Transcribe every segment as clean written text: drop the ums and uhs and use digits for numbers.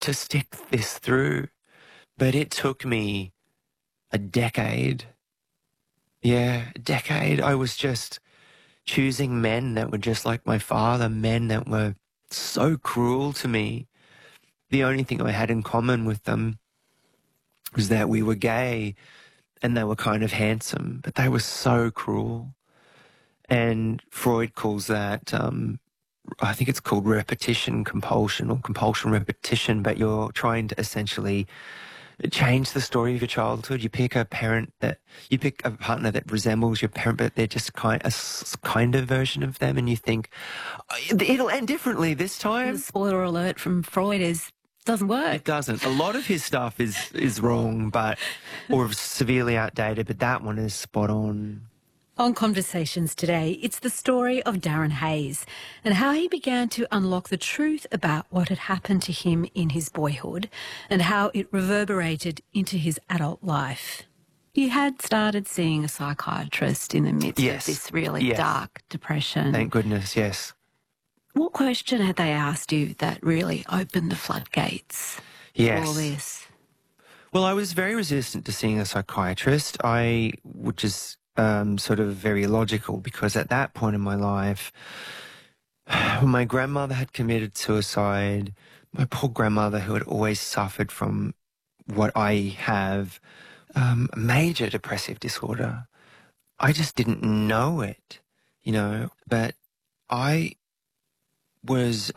to stick this through. But it took me a decade. Yeah, a decade. I was just choosing men that were just like my father, men that were so cruel to me. The only thing I had in common with them was that we were gay and they were kind of handsome, but they were so cruel. And Freud calls that, I think it's called repetition compulsion or compulsion repetition, but you're trying to essentially change the story of your childhood. You pick a partner that resembles your parent, but they're just a kind of version of them, and you think it'll end differently this time. The spoiler alert from Freud is doesn't work. It doesn't. A lot of his stuff is wrong, or severely outdated, but that one is spot on. On Conversations today, it's the story of Darren Hayes and how he began to unlock the truth about what had happened to him in his boyhood and how it reverberated into his adult life. You had started seeing a psychiatrist in the midst of this really dark depression. Thank goodness, yes. What question had they asked you that really opened the floodgates for all this? Well, I was very resistant to seeing a psychiatrist, which is sort of very logical, because at that point in my life, when my grandmother had committed suicide, my poor grandmother, who had always suffered from what I have, a major depressive disorder, I just didn't know it, but I was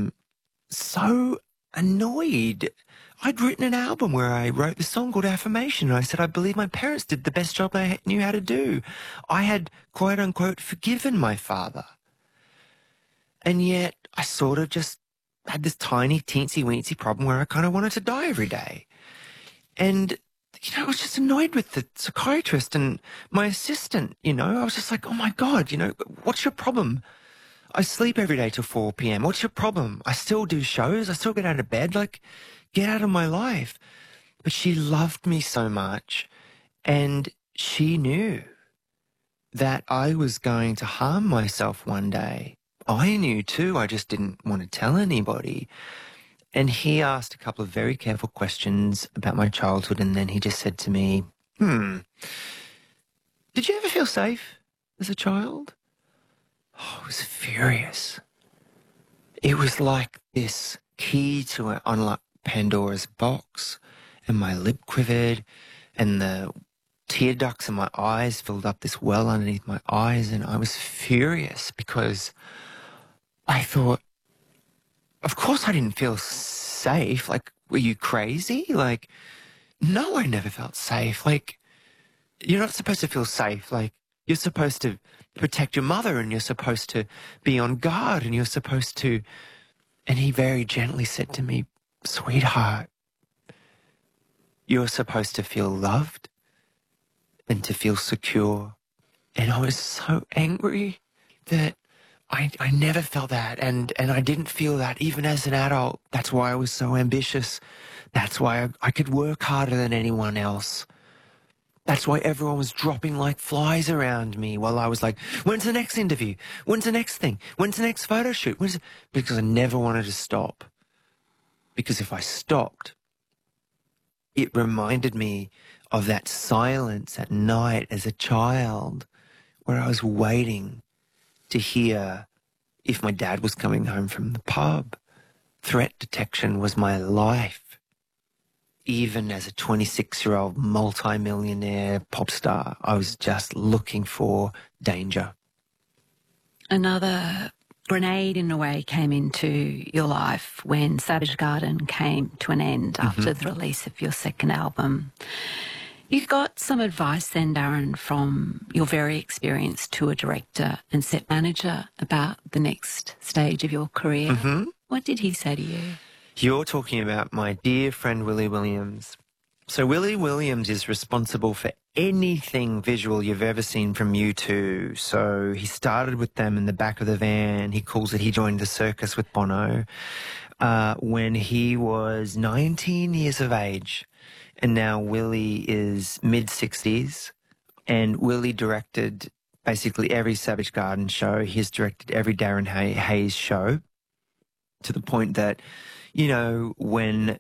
so annoyed. I'd written an album where I wrote the song called Affirmation, and I said I believe my parents did the best job they knew how to do. I had, quote unquote, forgiven my father. And yet I sort of just had this tiny, teensy-weensy problem where I kind of wanted to die every day. And, I was just annoyed with the psychiatrist and my assistant, I was just like, oh my God, what's your problem? I sleep every day till 4 p.m. What's your problem? I still do shows. I still get out of bed. Get out of my life. But she loved me so much, and she knew that I was going to harm myself one day. I knew too. I just didn't want to tell anybody. And he asked a couple of very careful questions about my childhood, and then he just said to me, did you ever feel safe as a child? Oh, I was furious. It was like this key to it unlock Pandora's box, and my lip quivered and the tear ducts in my eyes filled up this well underneath my eyes, and I was furious because I thought, of course I didn't feel safe. Were you crazy? No, I never felt safe. You're not supposed to feel safe. You're supposed to protect your mother, and you're supposed to be on guard, and you're supposed to... And he very gently said to me, sweetheart, you're supposed to feel loved and to feel secure. And I was so angry that I never felt that, and I didn't feel that even as an adult. That's why I was so ambitious. That's why I could work harder than anyone else. That's why everyone was dropping like flies around me while I was like, when's the next interview? When's the next thing? When's the next photo shoot? Because I never wanted to stop. Because if I stopped, it reminded me of that silence at night as a child where I was waiting to hear if my dad was coming home from the pub. Threat detection was my life. Even as a 26-year-old multi-millionaire pop star, I was just looking for danger. Another grenade, in a way, came into your life when Savage Garden came to an end after the release of your second album. You got some advice then, Darren, from your very experienced tour director and set manager about the next stage of your career. What did he say to you? You're talking about my dear friend Willie Williams. So Willie Williams is responsible for anything visual you've ever seen from U2. So he started with them in the back of the van. He calls it, he joined the circus with Bono when he was 19 years of age. And now Willie is mid-60s. And Willie directed basically every Savage Garden show. He's directed every Darren Hayes show, to the point that, when